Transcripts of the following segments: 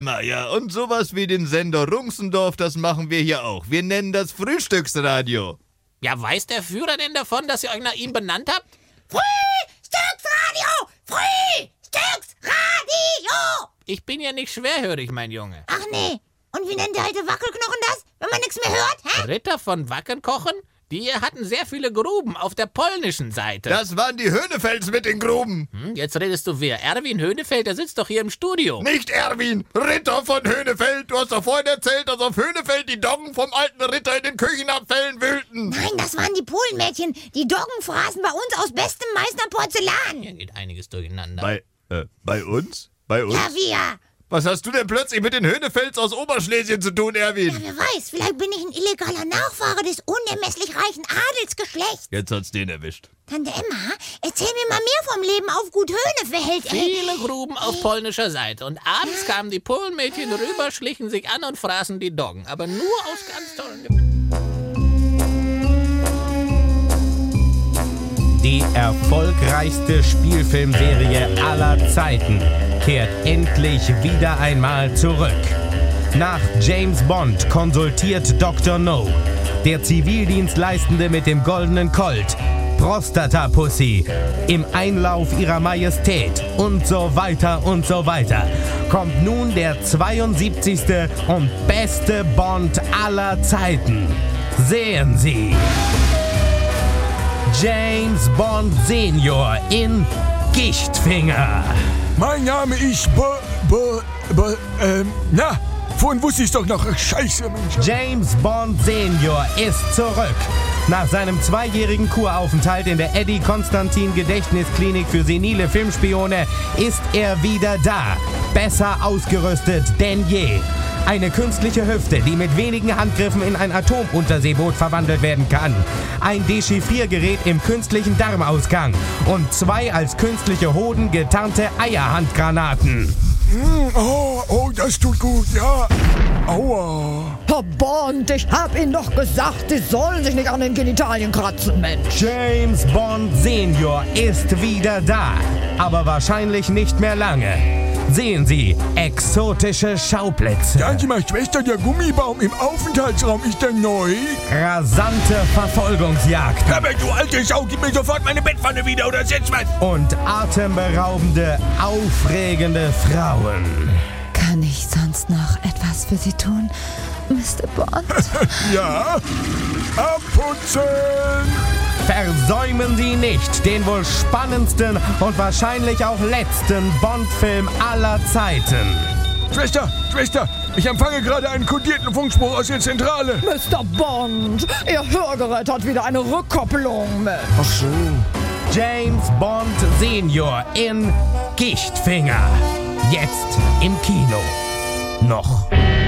Naja, und sowas wie den Sender Runxendorf, das machen wir hier auch. Wir nennen das Frühstücksradio. Ja, weiß der Führer denn davon, dass ihr euch nach ihm benannt habt? Frühstücksradio! Frühstücksradio! Ich bin ja nicht schwerhörig, mein Junge. Ach nee. Und wie nennt der alte Wackelknochen das, wenn man nichts mehr hört? Hä? Ritter von Wackenkochen? Die hatten sehr viele Gruben auf der polnischen Seite. Das waren die Hönefelds mit den Gruben. Jetzt redest du wer? Erwin Höhnefeld, der sitzt doch hier im Studio. Nicht Erwin, Ritter von Höhnefeld. Du hast doch vorhin erzählt, dass auf Höhnefeld die Doggen vom alten Ritter in den Küchenabfällen wühlten. Nein, das waren die Polenmädchen. Die Doggen fraßen bei uns aus bestem Meißner Porzellan. Hier geht einiges durcheinander. Bei uns? Bei uns? Ja, wir. Was hast du denn plötzlich mit den Hönefelds aus Oberschlesien zu tun, Erwin? Ja, wer weiß, vielleicht bin ich ein illegaler Nachfahre des unermesslich reichen Adelsgeschlechts. Jetzt hat's den erwischt. Tante Emma, erzähl mir mal mehr vom Leben auf Gut Höhnefeld. Viele Gruben auf polnischer Seite. Und abends kamen die Polenmädchen rüber, schlichen sich an und fraßen die Doggen. Aber nur aus ganz tollen Gebieten. Die erfolgreichste Spielfilmserie aller Zeiten kehrt endlich wieder einmal zurück. Nach James Bond konsultiert Dr. No, der Zivildienstleistende mit dem goldenen Colt, Prostata-Pussy, im Einlauf ihrer Majestät und so weiter, kommt nun der 72. und beste Bond aller Zeiten. Sehen Sie! James Bond Senior in Gichtfinger. Mein Name ist vorhin wusste ich's doch noch. Ach, Scheiße, Mensch. James Bond Senior ist zurück. Nach seinem 2-jährigen Kuraufenthalt in der Eddie Konstantin Gedächtnisklinik für senile Filmspione ist er wieder da. Besser ausgerüstet denn je. Eine künstliche Hüfte, die mit wenigen Handgriffen in ein Atomunterseeboot verwandelt werden kann. Ein Dechiffriergerät im künstlichen Darmausgang. Und 2 als künstliche Hoden getarnte Eierhandgranaten. Das tut gut, ja. Aua. Herr Bond, ich hab Ihnen doch gesagt, Sie sollen sich nicht an den Genitalien kratzen, Mensch. James Bond Senior ist wieder da. Aber wahrscheinlich nicht mehr lange. Sehen Sie, exotische Schauplätze. Sagen Sie mal, Schwester, der Gummibaum im Aufenthaltsraum, ist der neu? Rasante Verfolgungsjagd. Aber du alte Sau, gib mir sofort meine Bettpfanne wieder oder setz was. Und atemberaubende, aufregende Frauen. Kann ich sonst noch etwas für Sie tun, Mr. Bond? Ja, abputzen. Versäumen Sie nicht den wohl spannendsten und wahrscheinlich auch letzten Bond-Film aller Zeiten. Schwester, ich empfange gerade einen kodierten Funkspruch aus der Zentrale. Mr. Bond, Ihr Hörgerät hat wieder eine Rückkopplung, Mensch. Ach so. James Bond Senior in Gichtfinger. Jetzt im Kino. Noch.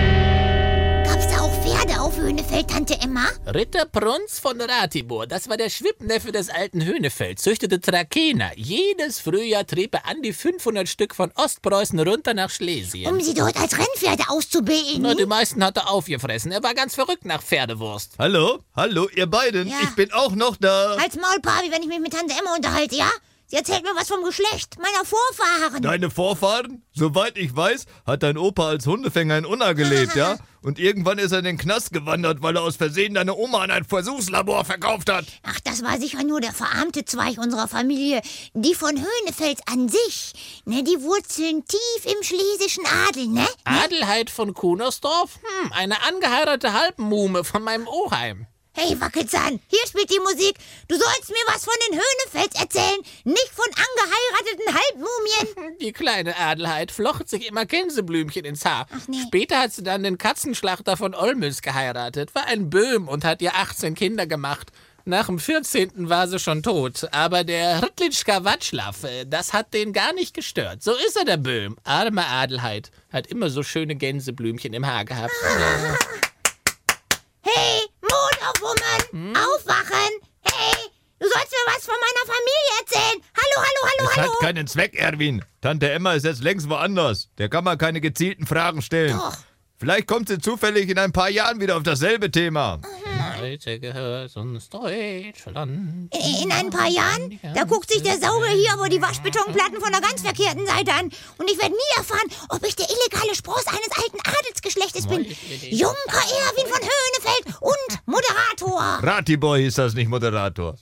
Gab's da auch Pferde auf Höhnefeld, Tante Emma? Ritter Prunz von Ratibor, das war der Schwippneffe des alten Höhnefeld, züchtete Trakehner. Jedes Frühjahr trieb er an die 500 Stück von Ostpreußen runter nach Schlesien. Um sie dort als Rennpferde auszubilden? Na, die meisten hat er aufgefressen. Er war ganz verrückt nach Pferdewurst. Hallo, ihr beiden. Ja. Ich bin auch noch da. Halt's Maul, Pavi, wenn ich mich mit Tante Emma unterhalte, ja? Sie erzählt mir was vom Geschlecht meiner Vorfahren. Deine Vorfahren? Soweit ich weiß, hat dein Opa als Hundefänger in Unna gelebt, ja? Und irgendwann ist er in den Knast gewandert, weil er aus Versehen deine Oma an ein Versuchslabor verkauft hat. Ach, das war sicher nur der verarmte Zweig unserer Familie. Die von Höhnefeld an sich, ne, die wurzeln tief im schlesischen Adel, ne? Adelheid von Kunersdorf? Eine angeheiratete Halbmuhme von meinem Oheim. Hey, Wackelzahn, hier spielt die Musik. Du sollst mir was von den Höhnefelds erzählen, nicht von angeheirateten Halbmumien. Die kleine Adelheid flocht sich immer Gänseblümchen ins Haar. Ach nee. Später hat sie dann den Katzenschlachter von Olmütz geheiratet, war ein Böhm und hat ihr 18 Kinder gemacht. Nach dem 14. war sie schon tot. Aber der Rüttlitschka Watschlaff, das hat den gar nicht gestört. So ist er, der Böhm. Arme Adelheid. Hat immer so schöne Gänseblümchen im Haar gehabt. Hey, Mut auf, Woman, aufwachen. Hey, du sollst mir was von meiner Familie erzählen. Hallo. Das hat keinen Zweck, Erwin. Tante Emma ist jetzt längst woanders. Der kann man keine gezielten Fragen stellen. Doch. Vielleicht kommt sie zufällig in ein paar Jahren wieder auf dasselbe Thema. Heute gehört uns Deutschland. In ein paar Jahren, da guckt sich der Sauger hier aber die Waschbetonplatten von der ganz verkehrten Seite an. Und ich werde nie erfahren, ob ich der illegale Spross eines alten Adelsgeschlechtes bin. Junker Erwin von Höhnefeld und Moderator. Ratiboy ist das, nicht Moderator.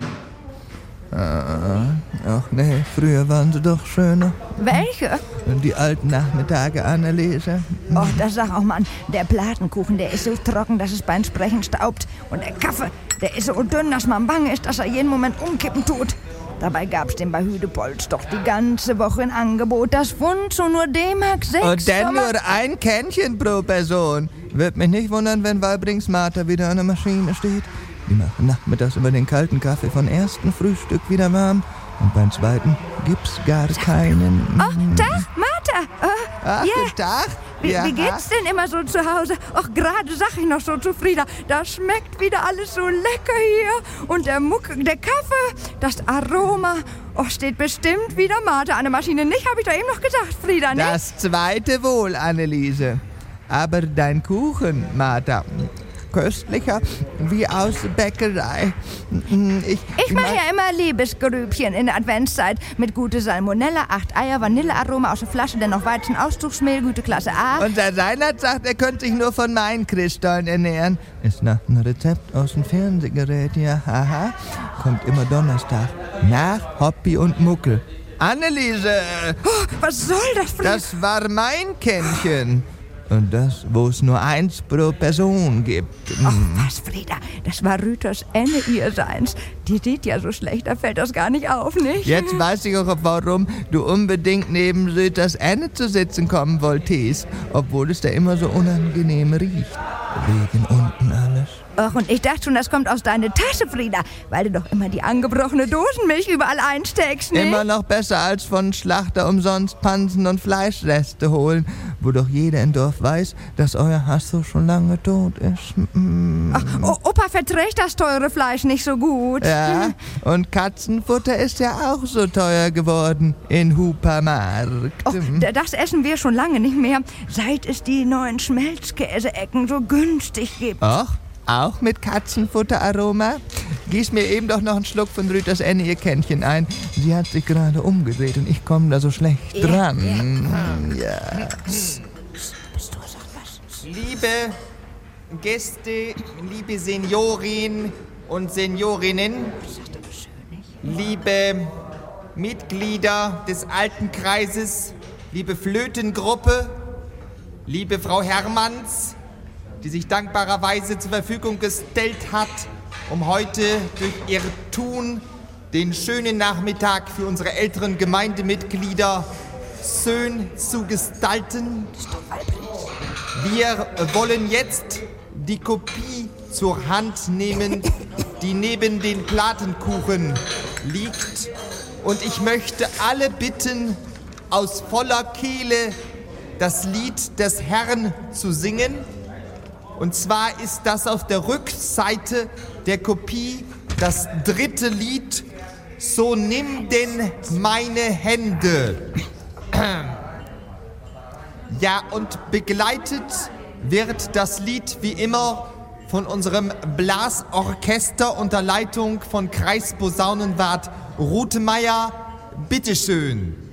Ach nee, früher waren sie doch schöner. Welche? Die alten Nachmittage, Anneliese. Och, das sag auch Mann, der Platenkuchen, der ist so trocken, dass es beim Sprechen staubt. Und der Kaffee, der ist so dünn, dass man bange ist, dass er jeden Moment umkippen tut. Dabei gab's den bei Hüdepolz doch die ganze Woche in Angebot. Das Pfund zu nur D-Mark 6. Und dann nur ein Kännchen pro Person. Wird mich nicht wundern, wenn Walbrings Martha wieder an der Maschine steht. Die machen nachmittags über den kalten Kaffee von ersten Frühstück wieder warm. Und beim zweiten gibt's gar keinen. Ach, Tag, Martha. Ach, ja. guten Tag. Wie geht's denn immer so zu Hause? Ach, gerade sag ich noch so zu Frieda, das schmeckt wieder alles so lecker hier. Und der Kaffee, das Aroma. Och, steht bestimmt wieder Martha an der Maschine. Nicht, habe ich doch eben noch gesagt, Frieda, ne? Das zweite wohl, Anneliese. Aber dein Kuchen, Martha, köstlicher wie aus der Bäckerei. Ich mache ja immer Liebesgrübchen in der Adventszeit mit gute Salmonella, 8 Eier, Vanillearoma aus der Flasche, dann noch Weizenauszugsmehl, gute Klasse A. Und der Reinhard sagt, er könnte sich nur von meinen Christstollen ernähren. Ist nach einem Rezept aus dem Fernsehgerät, ja, haha. Kommt immer Donnerstag. Nach Hoppi und Muckel. Anneliese! Oh, was soll das, Frieda? Das war mein Kännchen. Und das, wo es nur eins pro Person gibt. Ach was, Frieda, das war Rüters Enne ihrseins. Die sieht ja so schlecht, da fällt das gar nicht auf, nicht? Jetzt weiß ich auch, warum du unbedingt neben Rüters Enne zu sitzen kommen wolltest. Obwohl es da immer so unangenehm riecht. Wegen unten alles. Ach, und ich dachte schon, das kommt aus deiner Tasche, Frieda, weil du doch immer die angebrochene Dosenmilch überall einsteckst, ne? Immer noch besser als von Schlachter umsonst Pansen und Fleischreste holen, wo doch jeder im Dorf weiß, dass euer Hasso schon lange tot ist. Ach, Opa verträgt das teure Fleisch nicht so gut. Ja, und Katzenfutter ist ja auch so teuer geworden in Hupermarkt. Och, das essen wir schon lange nicht mehr, seit es die neuen Schmelzkäse-Ecken so günstig gibt. Ach, auch mit Katzenfutteraroma? Gieß mir eben doch noch einen Schluck von Rüters Enne ihr Kännchen ein. Sie hat sich gerade umgedreht und ich komme da so schlecht dran. Ja. Liebe Gäste, liebe Seniorin und Seniorinnen, liebe Mitglieder des Alten Kreises, liebe Flötengruppe, liebe Frau Hermanns, die sich dankbarerweise zur Verfügung gestellt hat, um heute durch ihr Tun den schönen Nachmittag für unsere älteren Gemeindemitglieder schön zu gestalten. Wir wollen jetzt die Kopie zur Hand nehmen, die neben den Platenkuchen liegt. Und ich möchte alle bitten, aus voller Kehle das Lied des Herrn zu singen. Und zwar ist das auf der Rückseite der Kopie das dritte Lied, So nimm denn meine Hände. Ja, und begleitet wird das Lied wie immer von unserem Blasorchester unter Leitung von Kreisposaunenwart Rutemeyer. Bitteschön.